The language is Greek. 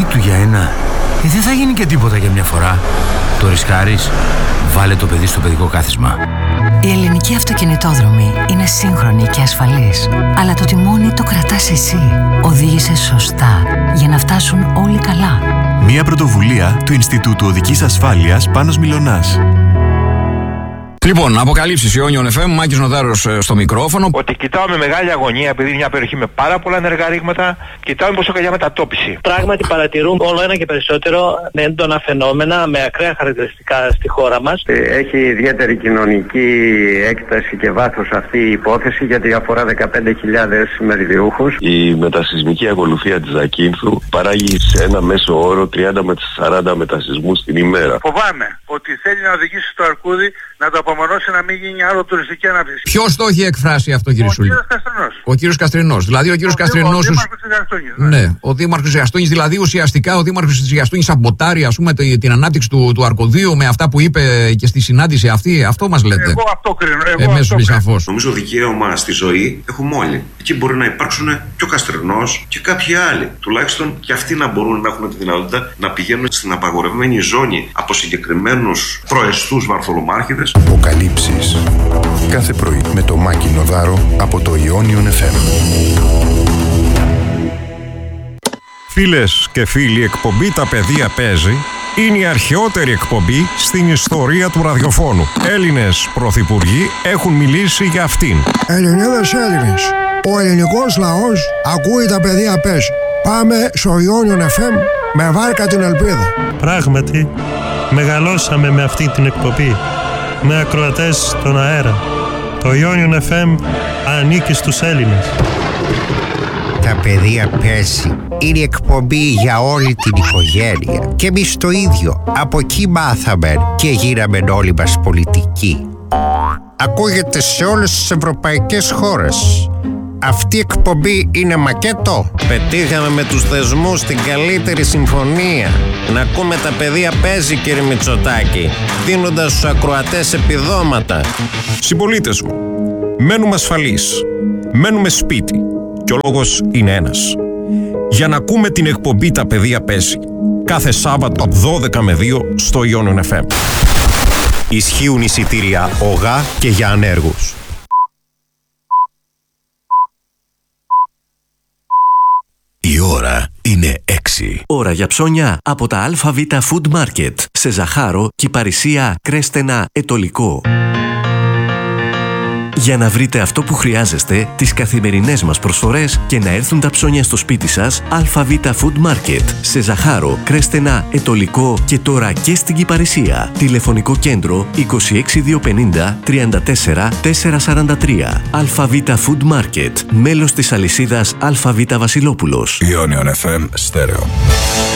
του για ένα. Δεν θα γίνει και τίποτα για μια φορά. Το ρισκάρεις? Βάλε το παιδί στο παιδικό κάθισμα. Η ελληνική αυτοκινητόδρομη είναι σύγχρονη και ασφαλής. Αλλά το τιμόνι το κρατάς εσύ. Οδήγησε σωστά για να φτάσουν όλοι καλά. Μια πρωτοβουλία του Ινστιτούτου Οδικής Ασφάλειας Πάνος Μιλωνάς. Λοιπόν, αποκαλύψεις Ιόνιον FM, Μάκης Νοδάρος στο μικρόφωνο. Ότι κοιτάω με μεγάλη αγωνία, επειδή είναι μια περιοχή με πάρα πολλά ενεργά ρήγματα, κοιτάω μήπως έχω για μετατόπιση. Πράγματι παρατηρούν όλο ένα και περισσότερο έντονα φαινόμενα με ακραία χαρακτηριστικά στη χώρα μας. Έχει ιδιαίτερη κοινωνική έκταση και βάθος αυτή η υπόθεση, γιατί αφορά 15.000 μεριδιούχους. Η μετασεισμική ακολουθία της Ζακίνθου παράγει σε ένα μέσο όρο 30 με 40 μετασεισμούς την ημέρα. Φοβάμαι ότι θέλει να οδηγήσει στο αρκούδι να το απομονώσει να μην γίνει άλλο τουριστική ανάπτυξη. Ποιος το έχει εκφράσει αυτό, κύριε Σούλη? Ο κύριος Καστρινός. Δηλαδή ο κύριος Καστρινός. Ο δήμαρχος της Γιαστούνης. Ναι, ο δήμαρχος της Γιαστούνης. Δηλαδή ουσιαστικά ο δήμαρχος της Γιαστούνης σαμποτάρει, ας πούμε, την ανάπτυξη του αρκωδίου με αυτά που είπε και στη συνάντηση αυτή. Αυτό μας λέτε? Εγώ αυτό κρίνω. Εμέσως σαφώς. Νομίζω δικαίωμα στη ζωή έχουμε όλοι. Εκεί μπορεί να υπάρξουν και ο Καστρινός και κάποιοι άλλοι. Τουλάχιστον και αυτοί να μπορούν να έχουν τη δυνατότητα να πηγαίνουν στην απαγορευμένη ζώνη από συγκεκριμένους προεστούς βαρθολομάρχηδες. Αποκαλύψεις. Κάθε πρωί με το Μάκη Νοδάρο από το Ιόνιον FM. Φίλες και φίλοι, εκπομπή «Τα παιδεία παίζει» είναι η αρχαιότερη εκπομπή στην ιστορία του ραδιοφώνου. Έλληνες πρωθυπουργοί έχουν μιλήσει για αυτήν. Ελληνίδες Έλληνες, ο ελληνικός λαός ακούει «Τα παιδεία παίζει». Πάμε στο Ιόνιον FM με βάρκα την ελπίδα. Πράγματι, μεγαλώσαμε με αυτή την εκπομπή, με ακροατές στον αέρα. Το Ιόνιον FM ανήκει στους Έλληνες. Τα παιδεία παίζει. Είναι εκπομπή για όλη την οικογένεια. Και εμείς το ίδιο. Από εκεί μάθαμε και γίναμε όλοι μας πολιτικοί. Ακούγεται σε όλες τις ευρωπαϊκές χώρες. Αυτή η εκπομπή είναι μακέτο. Πετύχαμε με τους θεσμούς την καλύτερη συμφωνία. Να ακούμε τα παιδεία παίζει, κύριε Μητσοτάκη, δίνοντας στους ακροατές επιδόματα. Συμπολίτες μου, μένουμε ασφαλείς. Μένουμε σπίτι. Και ο λόγος είναι ένας. Για να ακούμε την εκπομπή «Τα παιδεία παίζει» κάθε Σάββατο από 12 με 2 στο Ιόνιον FM. Ισχύουν εισιτήρια ΟΓΑ και για ανέργους. Η ώρα είναι 6. Ώρα για ψώνια από τα ΑΒ Food Market σε Ζαχάρο, Κυπαρισία, Κρέστενα, Ετωλικό. Για να βρείτε αυτό που χρειάζεστε, τις καθημερινές μας προσφορές και να έρθουν τα ψώνια στο σπίτι σας, ΑΒ Food Market σε Ζαχάρο, Κρέστενα, Ετωλικό και τώρα και στην Κυπαρισία. Τηλεφωνικό κέντρο 26250 34 443. ΑΒ Food Market, μέλος της αλυσίδας ΑΒ Βασιλόπουλος. Ιόνιον FM Στέρεο.